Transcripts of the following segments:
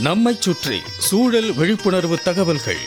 நம்மைச் சுற்றி சூழல் விழிப்புணர்வு தகவல்கள்.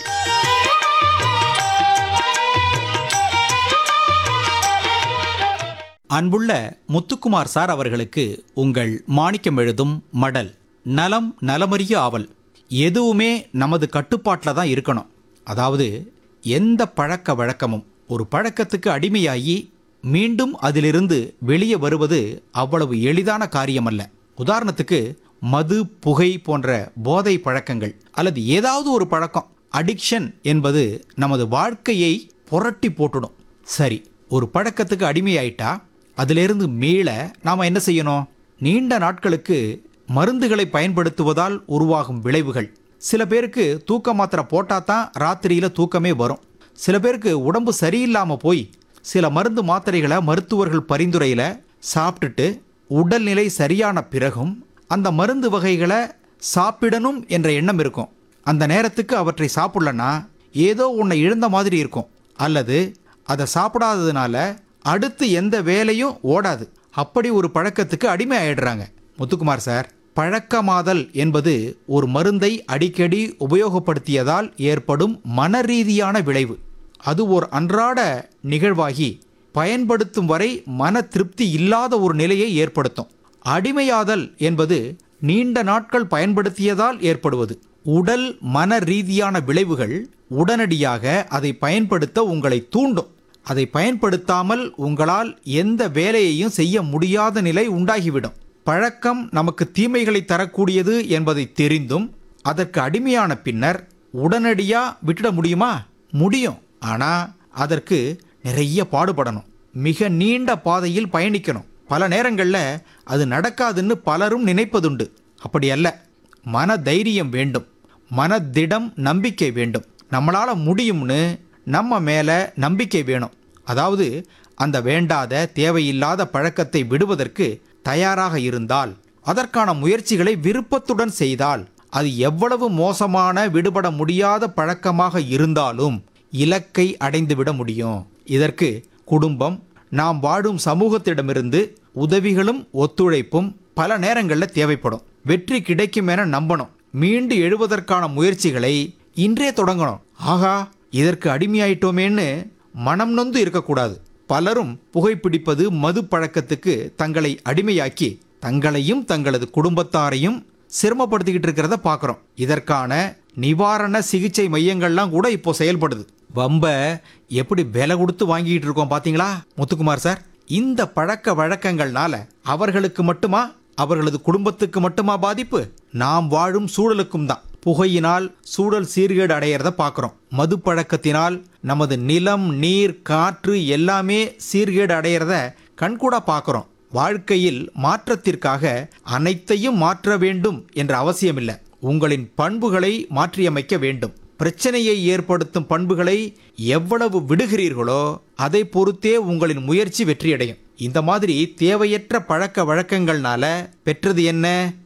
அன்புள்ள முத்துக்குமார் சார் அவர்களுக்கு உங்கள் மாணிக்கம் எழுதும் மடல். நலம் நலமறிய ஆவல். எதுவுமே நமது கட்டுப்பாட்டில் தான் இருக்கணும். அதாவது எந்த பழக்க வழக்கமும் ஒரு பழக்கத்துக்கு அடிமையாகி மீண்டும் அதிலிருந்து வெளியே வருவது அவ்வளவு எளிதான காரியமல்ல. உதாரணத்துக்கு மது, புகை போன்ற போதை பழக்கங்கள் அல்லது ஏதாவது ஒரு பழக்கம், அடிக்ஷன் என்பது நமது வாழ்க்கையை புரட்டி போட்டுடும். சரி, ஒரு பழக்கத்துக்கு அடிமையாயிட்டா அதிலிருந்து மீள நாம் என்ன செய்யணும்? நீண்ட நாட்களுக்கு மருந்துகளை பயன்படுத்துவதால் உருவாகும் விளைவுகள். சில பேருக்கு தூக்க மாத்திரை போட்டால் தான் ராத்திரியில் தூக்கமே வரும். சில பேருக்கு உடம்பு சரியில்லாமல் போய் சில மருந்து மாத்திரைகளை மருத்துவர்கள் பரிந்துரையில் சாப்பிட்டுட்டு உடல்நிலை சரியான பிறகும் அந்த மருந்து வகைகளை சாப்பிடணும் என்ற எண்ணம் இருக்கும். அந்த நேரத்துக்கு அவற்றை சாப்பிடலன்னா ஏதோ ஒன்றை இழந்த மாதிரி இருக்கும். அல்லது அதை சாப்பிடாததுனால அடுத்து எந்த வேலையும் ஓடாது. அப்படி ஒரு பழக்கத்துக்கு அடிமை ஆயிடுறாங்க. முத்துக்குமார் சார், பழக்கமாதல் என்பது ஒரு மருந்தை அடிக்கடி உபயோகப்படுத்தியதால் ஏற்படும் மனரீதியான விளைவு. அது ஒரு அன்றாட நிகழ்வாகி பயன்படுத்தும் வரை மன திருப்தி இல்லாத ஒரு நிலையை ஏற்படுத்தும். அடிமையாதல் என்பது நீண்ட நாட்கள் பயன்படுத்தியதால் ஏற்படுவது. உடல் மன ரீதியான விளைவுகள் உடனடியாக அதை பயன்படுத்த உங்களை தூண்டும். அதை பயன்படுத்தாமல் உங்களால் எந்த வேலையையும் செய்ய முடியாத நிலை உண்டாகிவிடும். பழக்கம் நமக்கு தீமைகளை தரக்கூடியது என்பதை தெரிந்தும் அதற்கு அடிமையான பின்னர் உடனடியாக விட்டுட முடியுமா? முடியும். ஆனால் அதற்கு நிறைய பாடுபடணும். மிக நீண்ட பாதையில் பயணிக்கணும். பல நேரங்களில் அது நடக்காதுன்னு பலரும் நினைப்பதுண்டு. அப்படி அல்ல. மன தைரியம் வேண்டும், மனதிடம் நம்பிக்கை வேண்டும். நம்மளால் முடியும்னு நம்ம மேலே நம்பிக்கை வேணும். அதாவது அந்த வேண்டாத தேவையில்லாத பழக்கத்தை விடுவதற்கு தயாராக இருந்தால், அதற்கான முயற்சிகளை விருப்பத்துடன் செய்தால், அது எவ்வளவு மோசமான விடுபட முடியாத பழக்கமாக இருந்தாலும் இலக்கை அடைந்துவிட முடியும். இதற்கு குடும்பம், நாம் வாழும் சமூகத்திடமிருந்து உதவிகளும் ஒத்துழைப்பும் பல நேரங்களில் தேவைப்படும். வெற்றி கிடைக்கும் என நம்பணும். மீண்டு எழுவதற்கான முயற்சிகளை இன்றே தொடங்கணும். ஆகா, இதற்கு அடிமையாயிட்டோமேன்னு மனம் நொந்து இருக்கக்கூடாது. பலரும் புகைப்பிடிப்பது, மது பழக்கத்துக்கு தங்களை அடிமையாக்கி தங்களையும் தங்களது குடும்பத்தாரையும் சிரமப்படுத்திக்கிட்டு இருக்கிறத பார்க்குறோம். இதற்கான நிவாரண சிகிச்சை மையங்கள்லாம் கூட இப்போ செயல்படுது. வம்ப எப்படி விலை கொடுத்து வாங்கிட்டு இருக்கோம் பார்த்தீங்களா முத்துக்குமார் சார்? இந்த பழக்க வழக்கங்கள்னால அவர்களுக்கு மட்டுமா, அவர்களது குடும்பத்துக்கு மட்டுமா பாதிப்பு? நாம் வாழும் சூழலுக்கும் தான். புகையினால் சூழல் சீர்கேடு அடையிறத பார்க்குறோம். மது பழக்கத்தினால் நமது நிலம், நீர், காற்று எல்லாமே சீர்கேடு அடையிறத கண்கூடா பார்க்குறோம். வாழ்க்கையில் மாற்றத்திற்காக அனைத்தையும் மாற்ற வேண்டும் என்ற அவசியமில்லை. உங்களின் பண்புகளை மாற்றியமைக்க வேண்டும். பிரச்சனையை ஏற்படுத்தும் பண்புகளை எவ்வளவு விடுகிறீர்களோ அதை பொறுத்தே உங்களின் முயற்சி வெற்றியடையும். இந்த மாதிரி தேவையற்ற பழக்க வழக்கங்கள்னால பெற்றது என்ன?